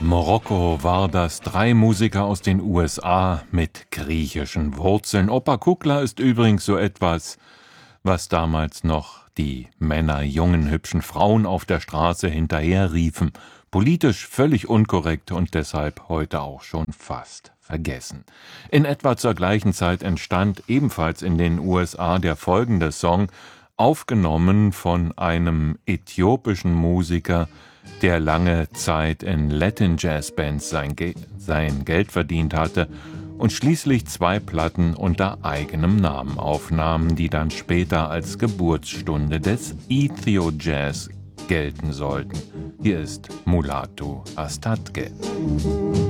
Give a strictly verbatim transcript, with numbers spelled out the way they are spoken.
Morocco war das, drei Musiker aus den U S A mit griechischen Wurzeln. Opa Kukla ist übrigens so etwas, was damals noch die Männer jungen, hübschen Frauen auf der Straße hinterherriefen. Politisch völlig unkorrekt und deshalb heute auch schon fast vergessen. In etwa zur gleichen Zeit entstand ebenfalls in den U S A der folgende Song, aufgenommen von einem äthiopischen Musiker, der lange Zeit in Latin Jazz Bands sein, Ge- sein Geld verdient hatte und schließlich zwei Platten unter eigenem Namen aufnahm, die dann später als Geburtsstunde des Ethio Jazz gelten sollten. Hier ist Mulatu Astatke.